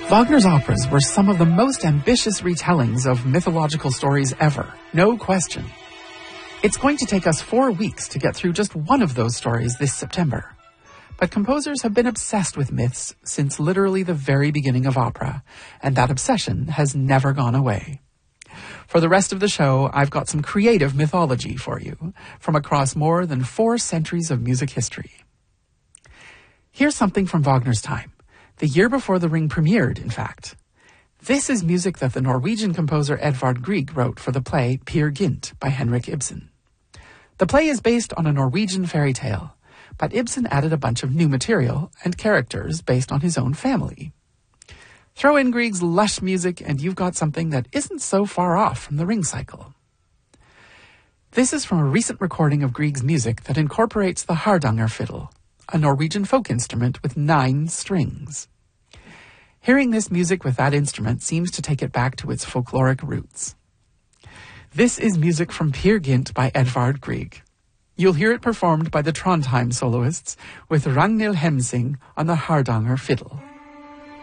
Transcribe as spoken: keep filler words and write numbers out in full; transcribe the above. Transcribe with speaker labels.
Speaker 1: Wagner's operas were some of the most ambitious retellings of mythological stories ever, no question. It's going to take us four weeks to get through just one of those stories this September. But composers have been obsessed with myths since literally the very beginning of opera, and that obsession has never gone away. For the rest of the show, I've got some creative mythology for you, from across more than four centuries of music history. Here's something from Wagner's time, the year before The Ring premiered, in fact. This is music that the Norwegian composer Edvard Grieg wrote for the play Peer Gynt by Henrik Ibsen. The play is based on a Norwegian fairy tale, but Ibsen added a bunch of new material and characters based on his own family. Throw in Grieg's lush music and you've got something that isn't so far off from the Ring cycle. This is from a recent recording of Grieg's music that incorporates the Hardanger fiddle, a Norwegian folk instrument with nine strings. Hearing this music with that instrument seems to take it back to its folkloric roots. This is music from Peer Gynt by Edvard Grieg. You'll hear it performed by the Trondheim soloists with Ragnhild Hemsing on the Hardanger fiddle.